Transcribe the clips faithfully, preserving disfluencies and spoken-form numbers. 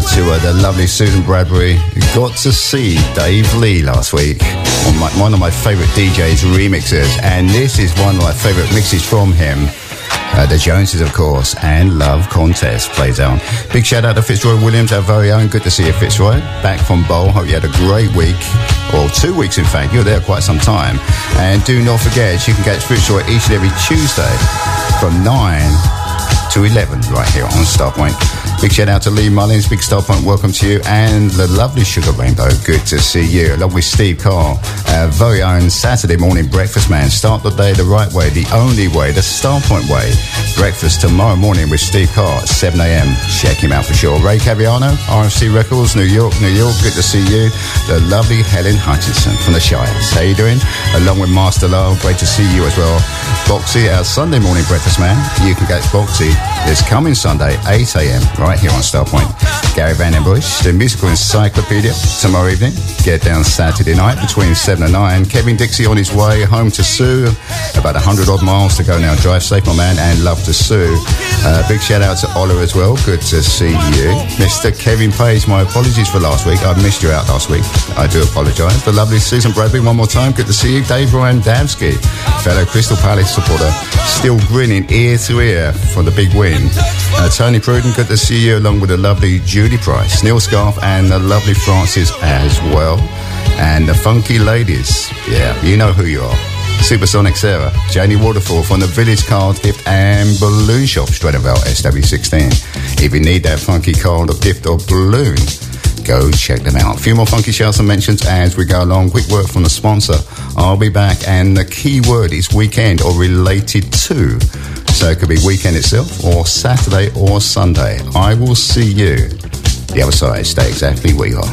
to uh, the lovely Susan Bradbury. Got to see Dave Lee last week on my, one of my favourite D Js remixes, and this is one of my favourite mixes from him. Uh, the Joneses, of course, and Love Contest plays out. Big shout out to Fitzroy Williams, our very own. Good to see you, Fitzroy. Back from Bowl. Hope you had a great week, or two weeks in fact. You were there quite some time. And do not forget, you can catch Fitzroy each and every Tuesday from nine to eleven right here on Starpoint. Big shout out to Lee Mullins, Big Starpoint, welcome to you, and the lovely Sugar Rainbow, good to see you, along with Steve Carr, our very own Saturday morning breakfast man. Start the day the right way, the only way, the Starpoint way. Breakfast tomorrow morning with Steve Carr at seven a.m. Check him out for sure. Ray Caviano, R F C Records, New York, New York, good to see you. The lovely Helen Hutchinson from the Shires. How you doing? Along with Master Love, great to see you as well. Boxy, our Sunday morning breakfast man. You can catch Boxy this coming Sunday, eight a.m. right here on Starpoint. Gary Van Den Bush, the musical encyclopedia, tomorrow evening. Get down Saturday night between seven and nine. Kevin Dixie on his way home to Sue. About one hundred odd miles to go now. Drive safe, my man, and love to Sue. Uh, big shout out to Ola as well. Good to see you. Mister Kevin Page, my apologies for last week. I missed you out last week. I do apologise. The lovely Susan Bradbury, one more time. Good to see you. Dave Ryan Davsky, fellow Crystal Palace supporter, still grinning ear to ear for the big win. Uh, Tony Pruden, good to see you, along with the lovely Judy Price, Neil Scarf, and the lovely Francis as well. And the Funky Ladies, yeah, you know who you are. Supersonic Sarah, Janie Waterfall from the Village Card Gift and Balloon Shop, Stradivale S W sixteen. If you need that funky card or gift or balloon, go check them out. A few more funky shouts and mentions as we go along. Quick word from the sponsor. I'll be back, and the key word is weekend or related to. So it could be weekend itself or Saturday or Sunday. I will see you the other side. Stay exactly where you are.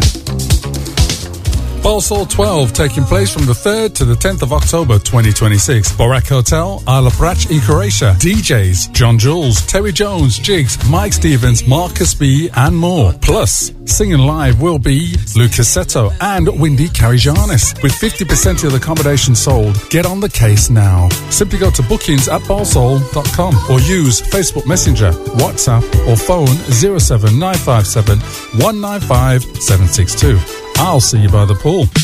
Balsall twelve, taking place from the third to the tenth of October twenty twenty-six. Borac Hotel, Isle of Brach in Croatia. D Js, John Jules, Terry Jones, Jigs, Mike Stevens, Marcus B, and more. Plus, singing live will be Lucas Seto and Windy Karijanis. With fifty percent of the accommodation sold, get on the case now. Simply go to bookings at balsall dot com or use Facebook Messenger, WhatsApp or phone zero seven nine five seven one nine five seven six two. I'll see you by the pool.